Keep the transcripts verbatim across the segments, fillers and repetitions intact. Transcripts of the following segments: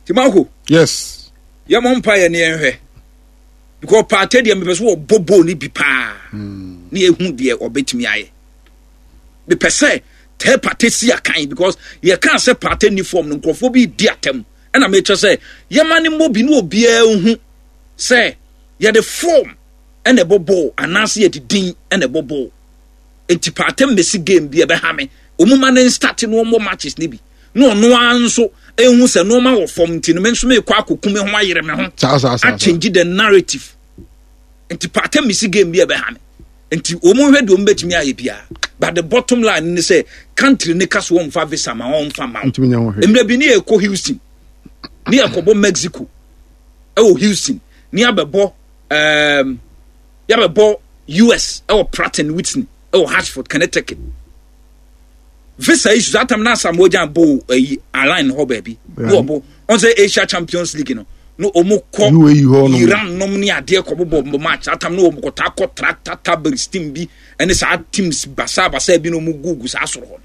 Timako. Yes. Your umpire near her. Because party the members bobo ni bipa. Near whom dear or bet me I. The per se, tell party see a kind because you can't say party ni form no crofobia diatem. And I may just say, Yamani mobi no beer say, you're the form and a bobo, and Nancy at the ding and a bobo. Enti partem mesi game bi ebehame omuma na start no more matches ni bi no no anso ehun se no ma wo form nti no menso me kwa akokume ho ayere me ho a change the narrative enti partem mesi game bi ebehame enti omu hwe de ombetimi aye bia but the bottom line ni say country ne kaso won fa visa ma won fa ma emre bi ni ekọ Houston ni ekobo Mexico e wo Houston ni abebo um yabebo U S e wo Pratt and Whitney oh, Hartford, Connecticut. Visa issues that time na Samoja bo a align ho baby. No bo on say Asia Champions League no. No omo ko Iran no ni ade ko bo match that time no omo ko ta ko track tabel steam bi and sa teams basa basa bi no mu gugu sa soro ho.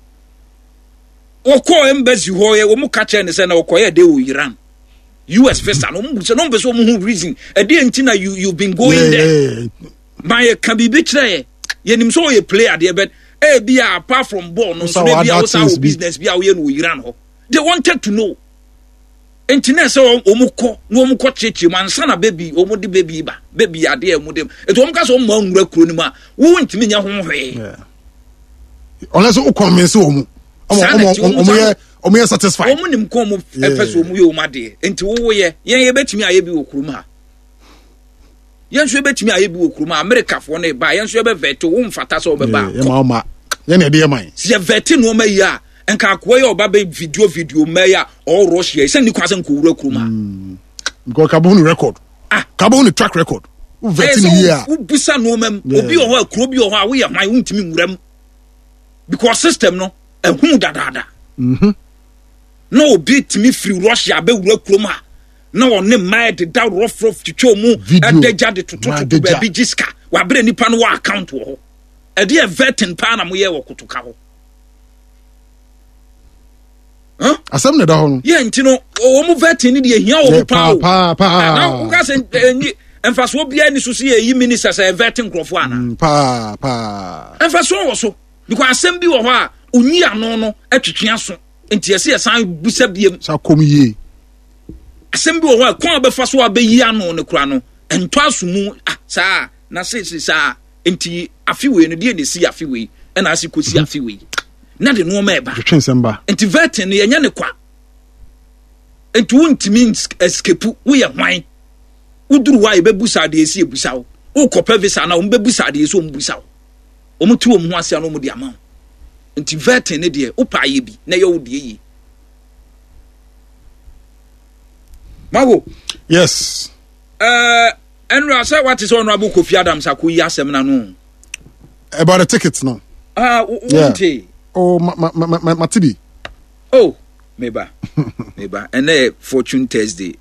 O ko embassy ho ye omo ka che ne say na o ko ye de o Iran. U S visa no mu say no be so mu reason. E dey ntina you you been going there. My can be be kire yenim so ye player there but eh bia apart from ball no so maybe also business bia we no Iran ho they wanted to know entina so omukọ no omukọ cheche mansa na baby omudi baby ba baby ade emudem eto omka so omma nwura kuro ni ma wo ntimi nya ho hwe unless o convince omu omu omu ye omu ye satisfied omu nim ko omu efeso omu ye omade enti wo ye yen ye betimi aye bi okuru ma yenso ebetimi aye bi okuruma America fo na ba yenso ebe vet wo mfata so obeba ye ma ma ye na de man se vet no ma yi a enka akoa ye oba be video video ma ya all Russia se ni kwase nko wura kuruma because Kabon record ah Kabon track record wo vet ni yi a wo busa no mam obi o ho akuro bi o ho a wo ye hwan wo ntimi nwuram because system no ehun dadada mhm no obi timi free Russia be wura kuruma na wonne mad da rough rough twitwo mu adeja de tototo baby jiska wa bre nipa no wa account wo ho e de vetting pa na mo ye wo kotoka ho huh asem ne da ho no ye ntino wo mu vetting ni de ehia wo pa pa pa na wo ka se ni emfaso bia ni so so ye yi minister say vetting crofo ana pa pa emfaso wo so because asem bi wo ho a onyi ano no atwetwe aso enti ese san busa biem sa komiye asem bi wo ho kon abefa so abeyi ano ne kura no ento asomu ah saa na se se saa enti afiwe no de ne si afiwe e na asikosi afiwe na de no ma eba twensamba enti vertin no yenya ne kwa enti wontimi escape wo ye hwan uduru wa ye bebusa de esi ebusa wo wo kopa visa na wo bebusa de esi wo mbusa wo wo mutu wo mu ase ano mu de ama enti vertin ne de wo pa ye bi na ye wo de yi Mago. Yes. Uh, Enra, say what is Honorable Kofi Adams akuyi asem na no. About the tickets, no. Ah, uh, yeah. Oh, ma ma ma ma Tibi. Oh, meba, meba. And then Fortune Thursday.